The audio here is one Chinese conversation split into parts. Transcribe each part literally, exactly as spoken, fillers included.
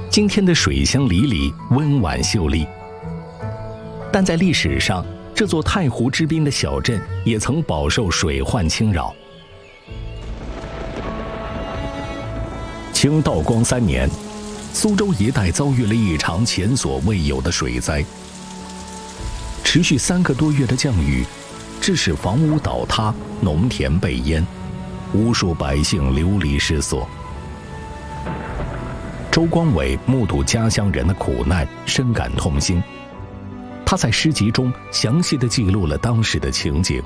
今天的水乡里里温婉秀丽，但在历史上，这座太湖之滨的小镇也曾饱受水患侵扰。清道光三年，苏州一带遭遇了一场前所未有的水灾，持续三个多月的降雨，致使房屋倒塌、农田被淹，无数百姓流离失所。周光伟目睹家乡人的苦难，深感痛心。他在诗集中详细地记录了当时的情景。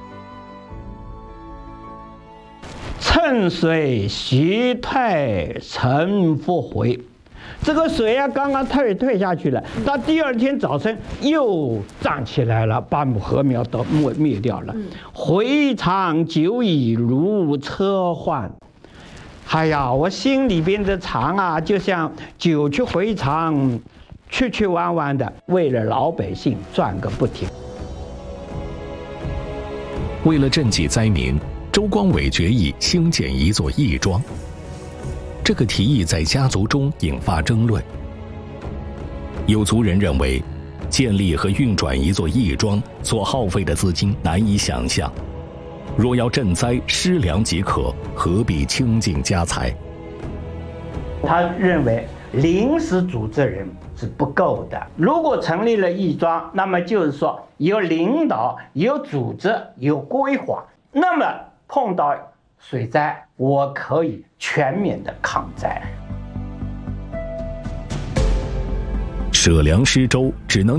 乘水徐退尘复回，这个水啊，刚刚退退下去了，到第二天早晨又涨起来了，把禾苗都灭灭掉了。回肠久已如车换。哎呀，我心里边的肠啊，就像久去回肠，曲曲弯弯的，为了老百姓转个不停。 为了赈济灾民，周光伟决议兴建一座义庄。这个提议在家族中引发争论。有族人认为，建立和运转一座义庄所耗费的资金难以想象。若要赈灾，施粮即可，何必倾尽家财？ 他认为临时组织人是不够的。如果成立了义庄，那么就是说有领导、有组织、有规划，那么碰到水灾，我可以全面的抗灾。 舍粮施粥，只能